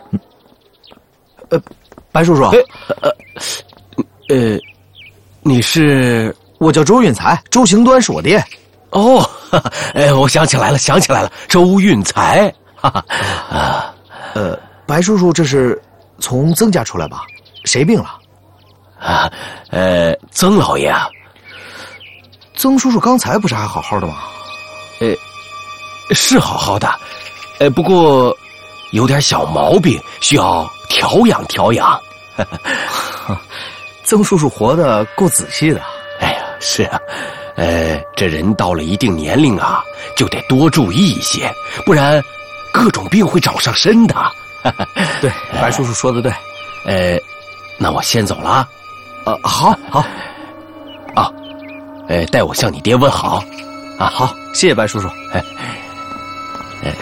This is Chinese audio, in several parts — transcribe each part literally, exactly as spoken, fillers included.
呃，白叔叔， 呃呃，你是？ 我叫周运才，周行端是我爹。 哦，哎，我想起来了，想起来了，周运才。哈哈啊， 呃，白叔叔这是从曾家出来吧？谁病了？ 啊，呃，曾老爷啊。 曾叔叔刚才不是还好好的吗？ 呃，是好好的，呃，不过有点小毛病，需要调养调养。 曾叔叔活得够仔细的。 哎呀，是啊，呃，这人到了一定年龄啊，就得多注意一些，不然各种病会找上身的。 对，白叔叔说的对。 呃，那我先走了。 呃，好，好。 啊，呃，代我向你爹问好。啊， 好，谢谢白叔叔。 哎，哎。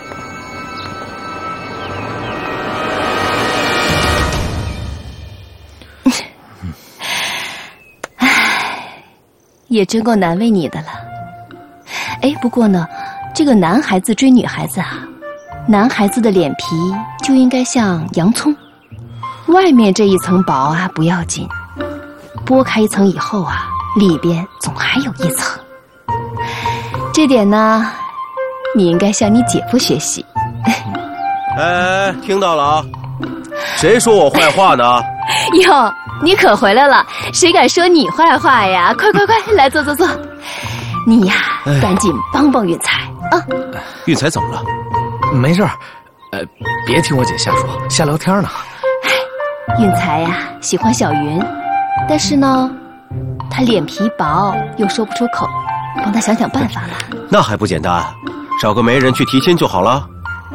也真够难为你的了。哎，不过呢，这个男孩子追女孩子啊，男孩子的脸皮就应该像洋葱，外面这一层薄啊不要紧，剥开一层以后啊，里边总还有一层。这点呢，你应该向你姐夫学习。 哎，听到了啊？谁说我坏话呢？ 哟，你可回来了！谁敢说你坏话呀？快快快，来坐坐坐。你呀，赶紧帮帮运才啊！ 运才怎么了？ 没事儿，呃，别听我姐瞎说，瞎聊天呢。 哎，运才呀，喜欢小云，但是呢，他脸皮薄，又说不出口，帮他想想办法了。 那还不简单，找个媒人去提亲就好了。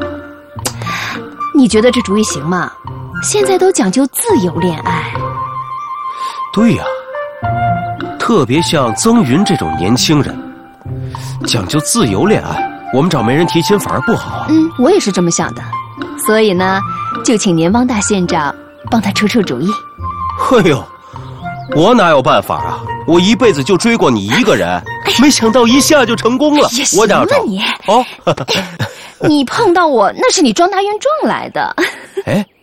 你觉得这主意行吗？现在都讲究自由恋爱。 对呀，特别像曾云这种年轻人，讲究自由恋爱，我们找媒人提亲反而不好啊。 嗯，我也是这么想的，所以呢，就请您汪大县长帮他出出主意。 哎呦，我哪有办法啊？我一辈子就追过你一个人，哎、没想到一下就成功了。 哎、 我哪找你哦？ 你碰到我，那是你撞大运撞来的。 哎，